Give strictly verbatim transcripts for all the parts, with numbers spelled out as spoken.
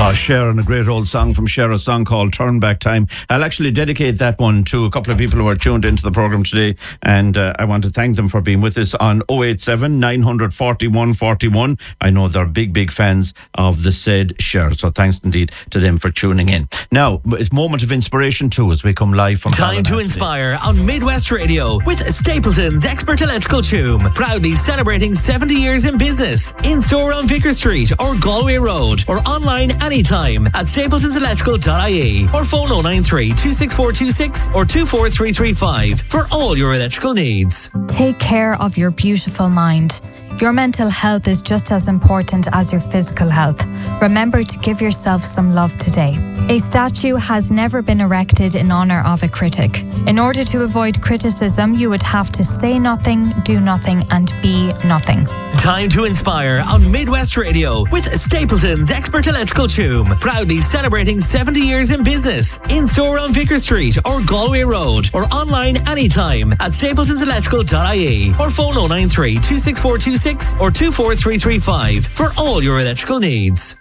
Oh, Cher, and a great old song from Cher, a song called Turn Back Time. I'll actually dedicate that one to a couple of people who are tuned into the programme today, and uh, I want to thank them for being with us on oh eight seven, nine four one, four one. I know they're big, big fans of the said Cher, so thanks indeed to them for tuning in. Now, it's moment of inspiration too as we come live from Time to Inspire on Midwest Radio with Stapleton's Expert Electrical Tume, proudly celebrating seventy years in business. In store on Vicar Street or Galway Road, or online anytime at stapletons electrical dot I E, or phone oh nine three, two six four two six or two four three three five for all your electrical needs. Take care of your beautiful mind. Your mental health is just as important as your physical health. Remember to give yourself some love today. A statue has never been erected in honour of a critic. In order to avoid criticism, you would have to say nothing, do nothing, and be nothing. Time to Inspire on Midwest Radio with Stapleton's Expert Electrical Tume, proudly celebrating seventy years in business. In store on Vicar Street or Galway Road, or online anytime at stapletons electrical dot I E, or phone oh nine three, two six four two six or two four three three five for all your electrical needs.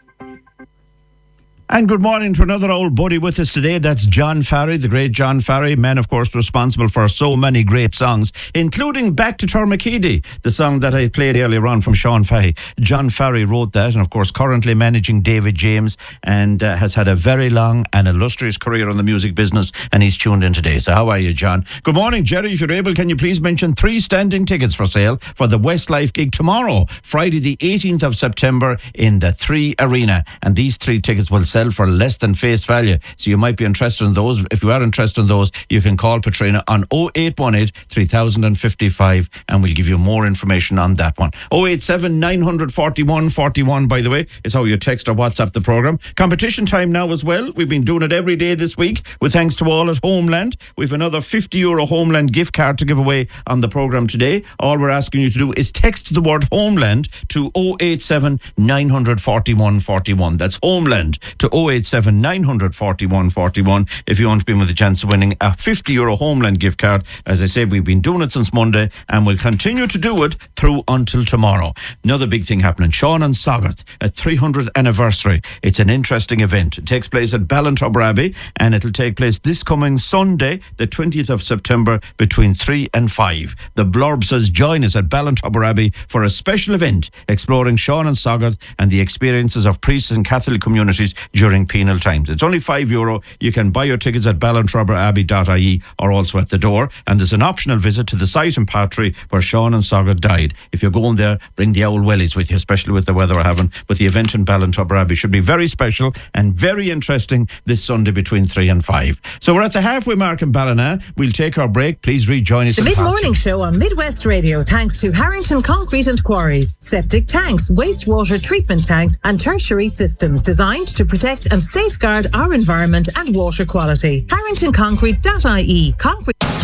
And good morning to another old buddy with us today. That's John Farry, the great John Farry, man, of course, responsible for so many great songs, including Back to Tormakeedy, the song that I played earlier on from Sean Fahey. John Farry wrote that, and of course, currently managing David James, and uh, has had a very long and illustrious career in the music business, and he's tuned in today. So how are you, John? Good morning, Jerry. If you're able, can you please mention three standing tickets for sale for the Westlife gig tomorrow, Friday the eighteenth of September in the Three Arena, and these three tickets will sell for less than face value, so you might be interested in those. If you are interested in those, you can call Patrina on oh eight one eight, three thousand fifty-five, and we'll give you more information on that one. oh eight seven, nine four one, four one, by the way, is how you text or WhatsApp the programme. Competition time now as well. We've been doing it every day this week, with thanks to all at Homeland. We've another fifty euro Homeland gift card to give away on the programme today. All we're asking you to do is text the word Homeland to oh eight seven, nine four one, four one. That's Homeland to oh eight seven, nine four one, four one if you want to be with a chance of winning a fifty euro Homeland gift card. As I said, we've been doing it since Monday, and we'll continue to do it through until tomorrow. Another big thing happening, Sean and Soggarth, a three hundredth anniversary. It's an interesting event. It takes place at Ballintubber Abbey, and it'll take place this coming Sunday, the twentieth of September, between three and five. The Blurb says join us at Ballintubber Abbey for a special event exploring Sean and Soggarth and the experiences of priests and Catholic communities during penal times. It's only five euro. You can buy your tickets at ballintubber abbey dot I E or also at the door. And there's an optional visit to the site in Patry where Sean and Soggarth died. If you're going there, bring the old wellies with you, especially with the weather we're having. But the event in Ballintubber Abbey should be very special and very interesting this Sunday between three and five. So we're at the halfway mark in Ballina. We'll take our break. Please rejoin us. The mid-morning show on Midwest Radio, thanks to Harrington Concrete and Quarries. Septic tanks, wastewater treatment tanks and tertiary systems designed to protect and safeguard our environment and water quality. harrington concrete dot I E. Concrete.